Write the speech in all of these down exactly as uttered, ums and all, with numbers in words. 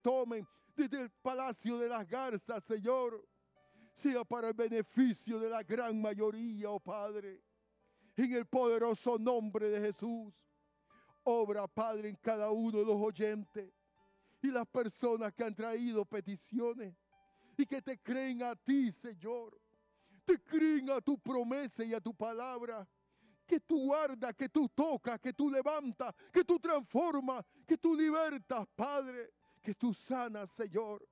tomen desde el Palacio de las Garzas, Señor, sea para el beneficio de la gran mayoría, oh Padre. En el poderoso nombre de Jesús, obra, Padre, en cada uno de los oyentes y las personas que han traído peticiones y que te creen a ti, Señor. Te creen a tu promesa y a tu palabra. Que tú guardas, que tú tocas, que tú levantas, que tú transformas, que tú libertas, Padre. Que tú sanas, Señor.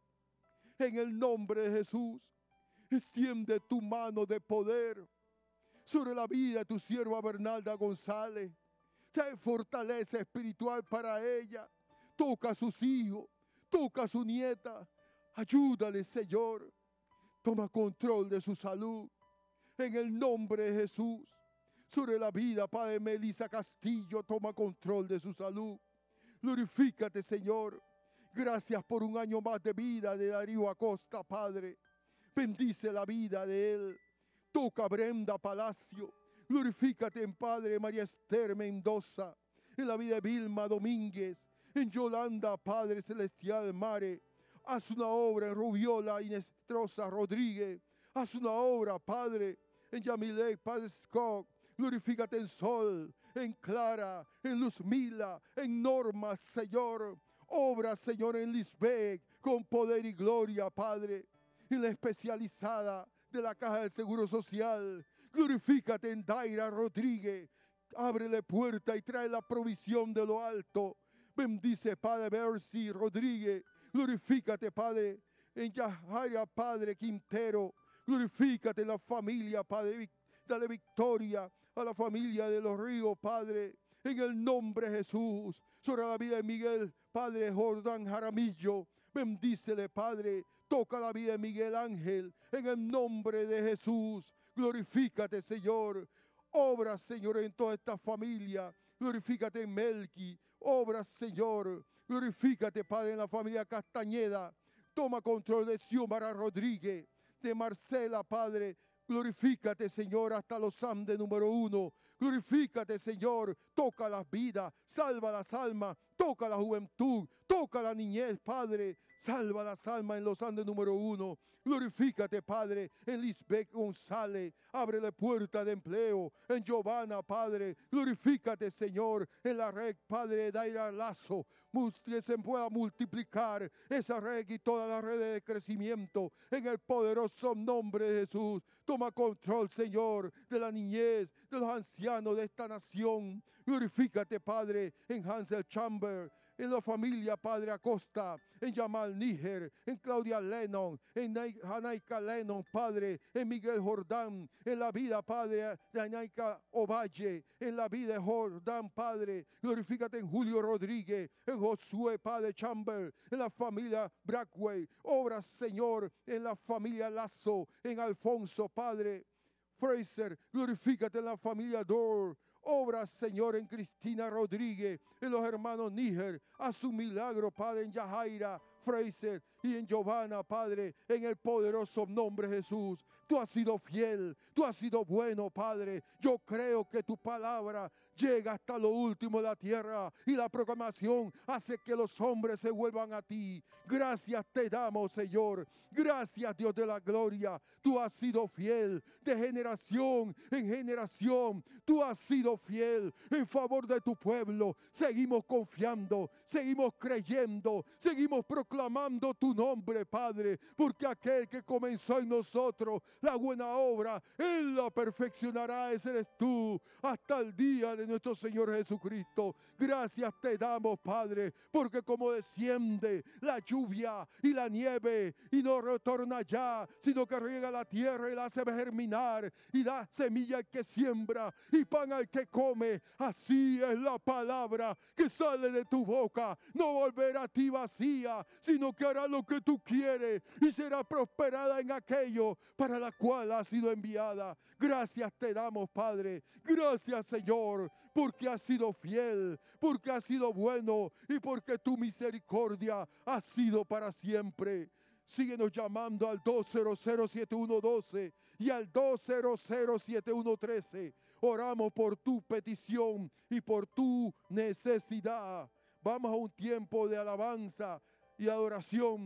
En el nombre de Jesús, extiende tu mano de poder sobre la vida de tu sierva Bernalda González. Trae fortaleza espiritual para ella. Toca a sus hijos, toca a su nieta. Ayúdale, Señor. Toma control de su salud. En el nombre de Jesús. Sobre la vida, Padre, Melissa Castillo, toma control de su salud. Glorifícate, Señor. Gracias por un año más de vida de Darío Acosta, Padre. Bendice la vida de él. Toca a Brenda Palacio. Glorifícate en Padre María Esther Mendoza. En la vida de Vilma Domínguez. En Yolanda, Padre Celestial Mare. Haz una obra en Rubiola Inestrosa Rodríguez. Haz una obra, Padre, en Yamilek, Padre Scott. Glorifícate en Sol, en Clara, en Luzmila, en Norma, Señor. Obra, Señor, en Lisbeth, con poder y gloria, Padre. En la especializada de la Caja del Seguro Social. Glorifícate en Daira Rodríguez. Ábrele puerta y trae la provisión de lo alto. Bendice, Padre Bercy Rodríguez. Glorifícate, Padre, en Yajaira, Padre Quintero. Glorifícate en la familia, Padre. Dale victoria a la familia de los Ríos, Padre. En el nombre de Jesús. Sobre la vida de Miguel, Padre Jordán Jaramillo. Bendícele, Padre. Toca la vida de Miguel Ángel. En el nombre de Jesús. Glorifícate, Señor. Obra, Señor, en toda esta familia. Glorifícate en Melqui. Obra, Señor. Glorifícate, Padre, en la familia Castañeda. Toma control de Xiomara Rodríguez. De Marcela, Padre. Glorifícate, Señor, hasta los Andes número uno. Glorifícate, Señor. Toca las vidas, salva las almas, toca la juventud, toca la niñez, Padre. Salva las almas en los Andes número uno. Glorifícate, Padre, en Lisbeth González. Ábrele puerta de empleo. En Giovanna, Padre. Glorifícate, Señor, en la red, Padre, Daira Lazo. Que se pueda multiplicar esa red y todas las redes de crecimiento. En el poderoso nombre de Jesús. Toma control, Señor, de la niñez, de los ancianos de esta nación. Glorifícate, Padre, en Hansel Chamber, en la familia, Padre Acosta, en Yamal Níger, en Claudia Lennon, en Janaika Lennon, Padre, en Miguel Jordán, en la vida, Padre, de Janaika Ovalle, en la vida de Jordán, Padre. Glorifícate en Julio Rodríguez, en Josué, Padre Chamber, en la familia Brackway. Obra, Señor, en la familia Lazo, en Alfonso, Padre Fraser. Glorifícate en la familia Dor. Obra, Señor, en Cristina Rodríguez, en los hermanos Níger. Haz un milagro, Padre, en Yajaira Fraser y en Giovanna, Padre, en el poderoso nombre de Jesús. Tú has sido fiel, tú has sido bueno, Padre. Yo creo que tu palabra llega hasta lo último de la tierra y la proclamación hace que los hombres se vuelvan a ti. Gracias te damos, Señor. Gracias, Dios de la gloria. Tú has sido fiel de generación en generación. Tú has sido fiel en favor de tu pueblo. Seguimos confiando, seguimos creyendo, seguimos proclamando tu nombre, Padre, porque aquel que comenzó en nosotros la buena obra, Él la perfeccionará. Ese eres tú hasta el día de nuestro Señor Jesucristo. Gracias te damos, Padre, porque como desciende la lluvia y la nieve y no retorna allá, sino que riega la tierra y la hace germinar y da semilla al que siembra y pan al que come, así es la palabra que sale de tu boca. No volverá a ti vacía, sino que hará lo que tú quieres y será prosperada en aquello para la cual ha sido enviada. Gracias te damos, Padre. Gracias, Señor, porque has sido fiel, porque has sido bueno y porque tu misericordia ha sido para siempre. Síguenos llamando al dos cero cero, siete uno uno dos y al dos cero cero, siete uno uno tres. Oramos por tu petición y por tu necesidad. Vamos a un tiempo de alabanza y adoración